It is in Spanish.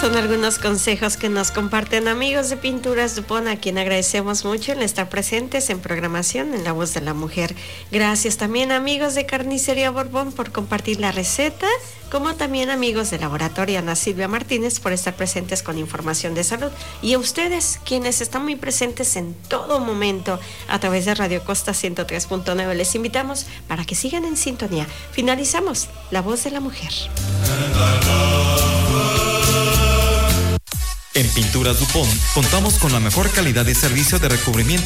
Son algunos consejos que nos comparten amigos de Pinturas Dupont, a quien agradecemos mucho el estar presentes en programación en La Voz de la Mujer. Gracias también amigos de Carnicería Borbón por compartir la receta, como también amigos de Laboratorio Ana Silvia Martínez por estar presentes con información de salud. Y a ustedes, quienes están muy presentes en todo momento a través de Radio Costa 103.9, les invitamos para que sigan en sintonía. Finalizamos La Voz de la Mujer. En Pinturas Dupont contamos con la mejor calidad y servicio de recubrimiento